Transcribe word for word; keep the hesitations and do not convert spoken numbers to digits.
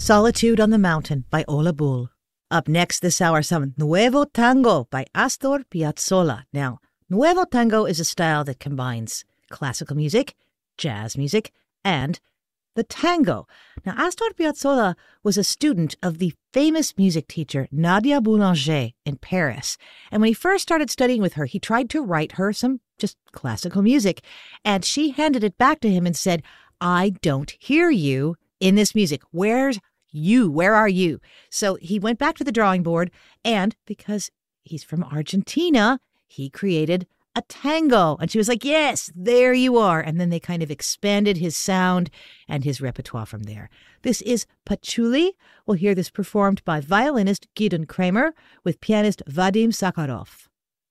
Solitude on the Mountain by Ola Bull. Up next this hour, some Nuevo Tango by Astor Piazzolla. Now, Nuevo Tango is a style that combines classical music, jazz music, and the tango. Now, Astor Piazzolla was a student of the famous music teacher Nadia Boulanger in Paris. And when he first started studying with her, he tried to write her some just classical music. And she handed it back to him and said, I don't hear you in this music. Where's you? Where are you? So he went back to the drawing board, and because he's from Argentina, he created a tango. And she was like, yes, there you are. And then they kind of expanded his sound and his repertoire from there. This is Patchouli. We'll hear this performed by violinist Gidon Kramer with pianist Vadim Sakharov.